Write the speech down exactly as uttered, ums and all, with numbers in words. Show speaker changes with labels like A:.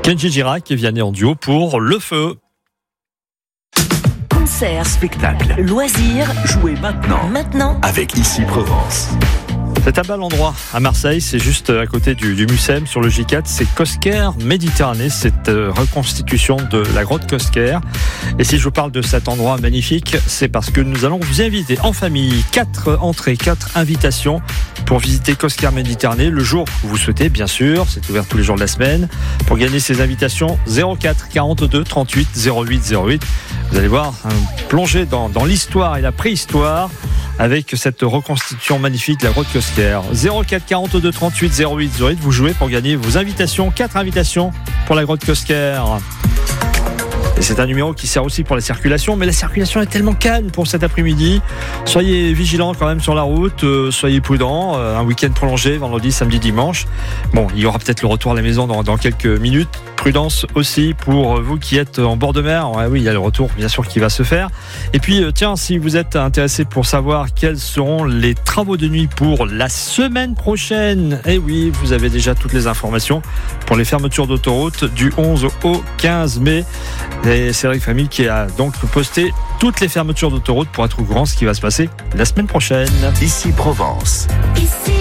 A: Kenji Girac et Vianney en duo pour Le Feu.
B: Concert,
C: spectacle,
B: loisirs,
C: jouez maintenant,
B: maintenant
C: avec Ici Provence.
A: C'est un bel endroit à Marseille, c'est juste à côté du, du Mucem sur le J quatre, c'est Cosquer Méditerranée, cette euh, reconstitution de la grotte Cosquer. Et si je vous parle de cet endroit magnifique, c'est parce que nous allons vous inviter en famille, quatre entrées, quatre invitations pour visiter Cosquer Méditerranée le jour où vous souhaitez, bien sûr, c'est ouvert tous les jours de la semaine. Pour gagner ces invitations, zéro quatre quarante-deux trente-huit zéro huit zéro huit. Vous allez voir, un plongée dans, dans l'histoire et la préhistoire avec cette reconstitution magnifique de la grotte Cosquer. zéro quatre quarante-deux trente-huit zéro huit zéro huit, vous jouez pour gagner vos invitations, quatre invitations pour la grotte Cosquer. Et c'est un numéro qui sert aussi pour la circulation, mais la circulation est tellement calme pour cet après-midi. Soyez vigilants quand même sur la route, euh, soyez prudents. Euh, un week-end prolongé, vendredi, samedi, dimanche. Bon, il y aura peut-être le retour à la maison dans, dans quelques minutes. Prudence aussi pour vous qui êtes en bord de mer. Ouais, oui, il y a le retour bien sûr qui va se faire. Et puis euh, tiens, si vous êtes intéressé pour savoir quels seront les travaux de nuit pour la semaine prochaine, eh oui, vous avez déjà toutes les informations pour les fermetures d'autoroute du onze au quinze mai. Et c'est Eric Famille qui a donc posté toutes les fermetures d'autoroute pour être au courant de ce qui va se passer la semaine prochaine.
C: Ici Provence.
B: Ici